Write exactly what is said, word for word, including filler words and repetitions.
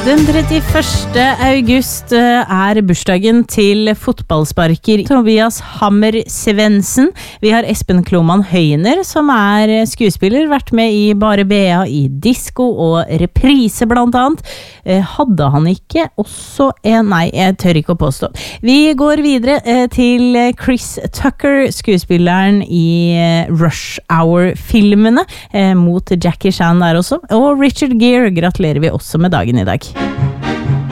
Den trettiførste august er bursdagen til fotballsparker Tobias Hammer Svendsen. Vi har Espen Kloman Høyner, som er skuespiller, vært med i Bare Bea, i Disco og Reprise blant annet. Hadde han ikke også en... Nei, jeg tør ikke å påstå. Vi går videre til Chris Tucker, skuespilleren i Rush Hour-filmene, mot Jackie Chan der også. Og Richard Gere gratulerer vi også med dagen i dag.